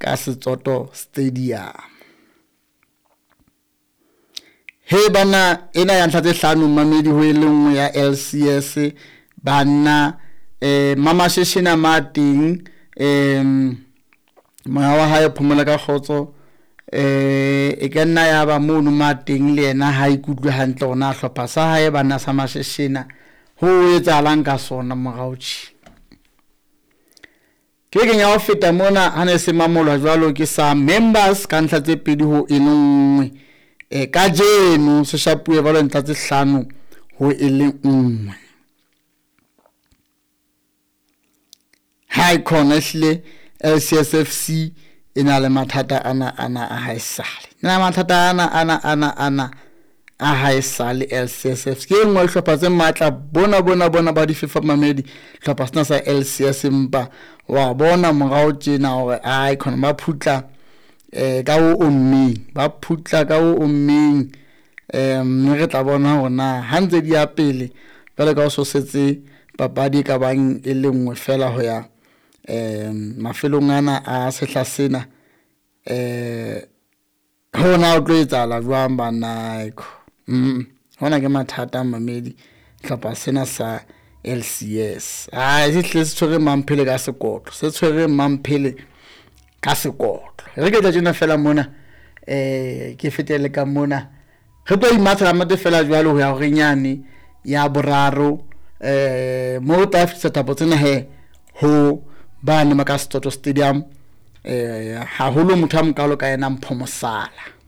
ka Setsoto Stadium. He bana ena ya ntlha tse hlano mamedi ho ile nngwe ya LCS bana mama sheshina mating moya wa hae phomola ka khotso e ka nna ya ba mono mating le ena ha ikutlwe hantle ona hlopha sa hae bana sa masheshina ho etsahalang ka sona moraotshi ke kenya ho feta mona hane se mamolwa jwalo ke sa members ka ntlha tse pedi ho enngwe ka jeno se shapuwe ba le ntlha tse hlano ho ile nngwe hai honestly LCSFC ina le mathata ana a haesale na mathata ana a haesale LCSFC ke ngwe hlopha tse matla bona ba di FIFA mamedi hlopha sena sa LCS mpa wa bona morao tjena hore ai khona ba phutla ka o ommeng ba phutla ka o ommeng re tla bona hore na hantse di ya pele pele ka o so setse papadi ka bang e le nngwe fela ho ya mafelong ana a sehla sena hona o tlo etsahala jwang bana hona ke mathata mamedi hlopha sena sa LCS se tle se tshwere mamphele ka sekotlo se tshwere mamphele ka sekotlo re ke tla tsena fela mona ke fetele ka mona re tlo imatla mate fela jwalo ho ya ho renyane ya boraro mo ta fitsa tabo tsena ho bana maka Setsoto Stadium haholo motho a mokalo ka yena Mphomosala.